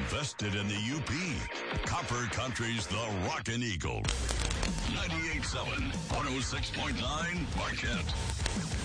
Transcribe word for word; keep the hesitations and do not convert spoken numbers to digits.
invested in the U P. Copper Country's the Rockin' Eagle. ninety-eight point seven, one oh six point nine, Marquette.